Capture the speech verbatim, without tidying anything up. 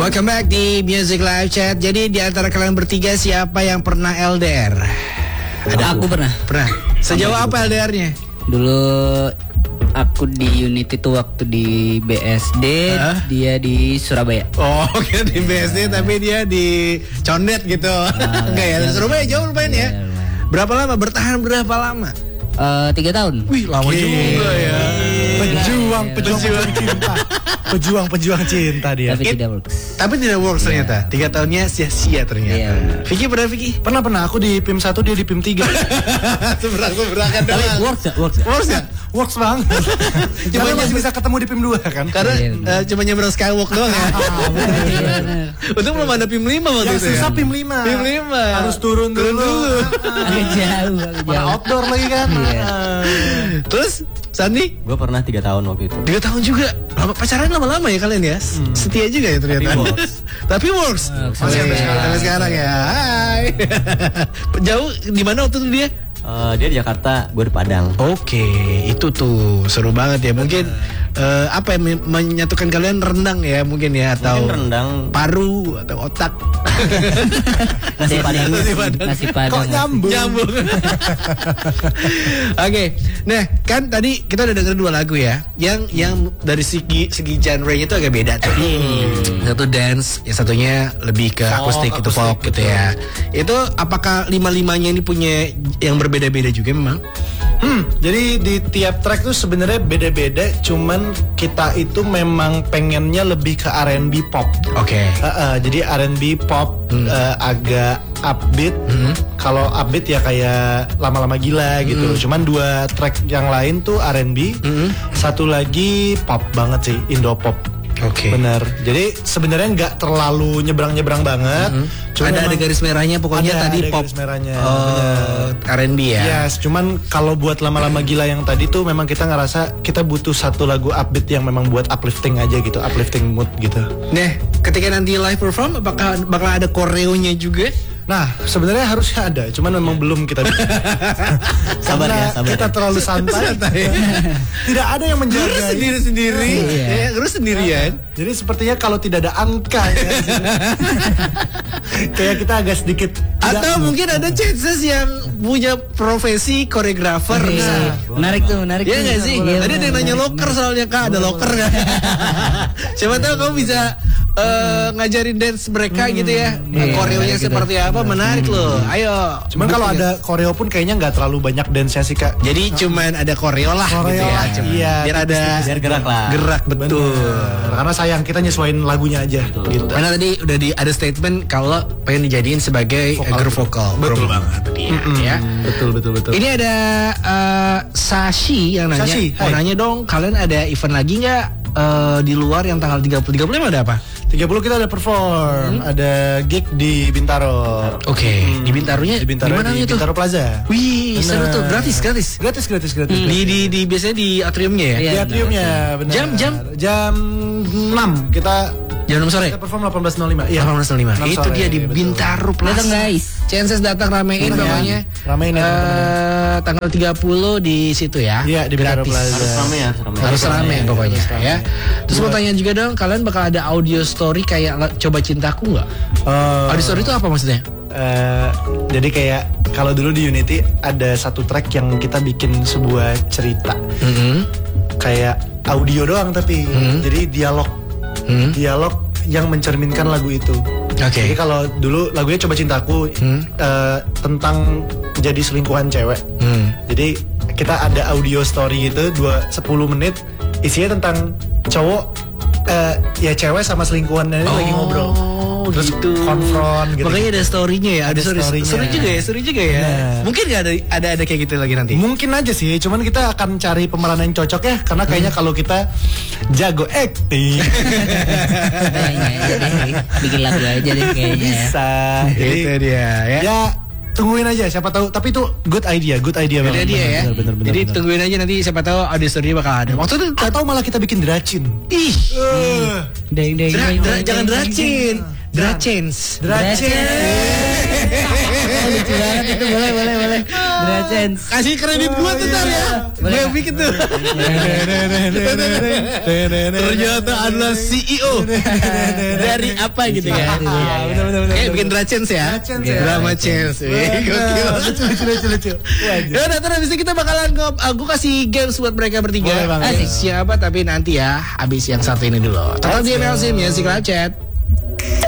Welcome back di Music Live Chat. Jadi di antara kalian bertiga siapa yang pernah L D R? Ada aku pernah. Pernah. Sejauh apa L D R-nya? Dulu aku di unit itu waktu di B S D, huh? Dia di Surabaya. Oh, oke di B S D tapi dia di Condet gitu. Nah, enggak ya, Surabaya jauh lumayan ya. Berapa lama bertahan berapa lama? Uh, tiga tahun. Wih lama okay. juga ya. Pejuang, pejuang, pejuang cinta. Pejuang, pejuang cinta dia. Tapi It, tidak works. Tapi tidak works yeah. ternyata. Tiga tahunnya sia-sia ternyata. Yeah. Vicky pernah Vicky? Pernah pernah. Aku di P I M satu dia di P I M tiga. Seberang-seberangan doang. Tapi works ya, works ya. Works ya. Works banget. Cuma masih bisa ketemu di P I M dua kan? Karena yeah, uh, cuma nyebrang skywalk doang ya. Untuk belum ada P I M lima waktu itu ya. Susah P I M lima. P I M lima. Harus turun turun dulu. Agak jauh. Mana outdoor lagi kan? Terus Sandi? Gue pernah tiga tahun waktu itu. Tiga tahun juga. Lama, pacaran lama-lama ya kalian ya? Hmm. Setia juga ya ternyata. Tapi works. Tapi works. Masih sampai sekarang. Sampai sekarang ya. Hai. Jauh di mana waktu itu dia? Uh, dia di Jakarta, gue di Padang. Oke, okay, itu tuh seru banget ya. Mungkin uh, apa yang menyatukan kalian rendang ya mungkin ya atau mungkin rendang, paru atau otak. Nasi padang. Nasi padang. Nasi padang. Kok nyambung? Nyambung. Oke, okay. Nah kan tadi kita udah denger dua lagu ya, yang yang dari segi segi genre-nya itu agak beda tuh. Hmm. Satu dance, yang satunya lebih ke folk, akustik itu folk gitu ya. Itu apakah lima-limanya ini punya yang berbeda-beda juga memang? Hmm, jadi di tiap track tuh sebenarnya beda-beda, cuman kita itu memang pengennya lebih ke R and B pop. Oke. Okay. Uh, uh, jadi R and B pop hmm. uh, agak upbeat. Hmm. Kalau upbeat ya kayak lama-lama gila gitu. Hmm. Cuman dua track yang lain tuh R and B, hmm. satu lagi pop banget sih, Indo pop. Oke. Okay. Bener. Jadi sebenarnya nggak terlalu nyebrang-nyebrang banget. Mm-hmm. Cuma ada ada garis merahnya pokoknya ada, tadi ada pop. Garis merahnya. Oh, R and B ya. Yes. Cuman kalau buat lama-lama gila yang tadi tuh memang kita ngerasa kita butuh satu lagu upbeat yang memang buat uplifting aja gitu, uplifting mood gitu. Nah, ketika nanti live perform, apakah bakal ada koreonya juga? Nah, sebenarnya harusnya ada, cuman memang belum kita. Sabar ya, sabar. Kita terlalu santai. Tidak ada yang menjaga. Guru sendiri-sendiri, ya, guru sendirian. Jadi sepertinya kalau tidak ada angka ya, kayak kita agak sedikit. Atau mungkin ada chances yang punya profesi koreografer. Nah, menarik tuh, menarik. Iya nggak sih? Boleh, Tadi ada yang nanya loker soalnya kak, ada loker nggak? Siapa tahu kamu bisa uh, ngajarin dance mereka hmm, gitu ya. Nah, iya, koreonya gitu. Seperti apa? Menarik hmm. loh. Ayo. Cuman kalau ada koreo pun kayaknya nggak terlalu banyak dance-nya sih kak. Jadi oh. cuman ada koreo lah koreo gitu ya. Lah, iya. Biar ada biar gerak lah. Gerak betul. Bener. Karena sayang kita nyesuaiin lagunya aja. Betul. Gitu. Karena tadi udah di ada statement kalau pengen dijadiin sebagai vokal. Group vokal. Betul banget. Iya, mm-hmm. ya. Betul betul betul. Ini ada uh, Sashi yang nanya. Sashi, mau nanya dong, kalian ada event lagi nggak uh, di luar yang tanggal tiga puluh tiga puluh lima ada apa? tiga puluh kita ada perform, hmm? ada gig di Bintaro. Oke, okay. hmm. di Bintaronya di Bintaro, di mana di itu? Bintaro Plaza. Wih, seru tuh, gratis, gratis. Gratis, gratis, gratis. Hmm. Di di di biasanya di atriumnya ya? Di atriumnya, benar. Jam jam jam enam kita jam enam sore. Kita perform delapan belas nol lima. Iya. delapan belas nol lima. Itu dia di betul. Bintaro Plaza. Datang guys. Chances datang ramein pokoknya. Ramein ya. Uh, tanggal tiga puluh di situ ya. Iya, di Bintaro Plaza. Harus rame ya, rame. Harus rame pokoknya ya. Terus mau tanya juga dong, kalian bakal ada audio story kayak Coba Cintaku nggak? Uh, audio story itu apa maksudnya? Uh, jadi kayak kalau dulu di Unity ada satu track yang kita bikin sebuah cerita. Mm-hmm. Kayak audio doang tapi mm-hmm. jadi dialog. Mm-hmm. Dialog yang mencerminkan lagu itu. Okay. Jadi kalau dulu lagunya Coba Cintaku hmm. uh, tentang jadi selingkuhan cewek. Hmm. Jadi kita ada audio story gitu dua sepuluh menit isinya tentang cowok uh, ya cewek sama selingkuhannya oh, lagi ngobrol. Terus gitu. Konfront gitu. Makanya ada story-nya ya, ada, ada story. Seru juga ya, seru juga ya. Nah. Mungkin gak ada ada ada kayak gitu lagi nanti. Mungkin aja sih, cuman kita akan cari pemeran yang cocok ya, karena kayaknya hmm. kalau kita jago acting. Bikin lagu aja deh kayaknya. Bisa. Jadi itu dia ya. Ya tungguin aja, siapa tahu. Tapi itu good idea, good idea good banget. Idea ya. Bener, bener, bener, Jadi bener. tungguin aja nanti siapa tahu audio story bakal ada. Waktu itu atau malah kita bikin dracin. Ih. Uh. Deng deng. Jangan dracin. Dracens. Dracens. Lucu banget itu, boleh boleh boleh. Drachens. Kasih kredit gua tuh ntar ya. Gue yang bikin tuh. Ternyata adalah C E O dari apa gitu ya. Eh bikin Drachens ya. Drama Chance. Gokil. Lucu lucu lucu. Ya udah, terus abis itu kita bakalan ngop. Aku kasih games buat mereka bertiga. Boleh banget. Asik siapa tapi nanti ya. Abis yang satu ini dulu. Total Game L C Music Live Chat.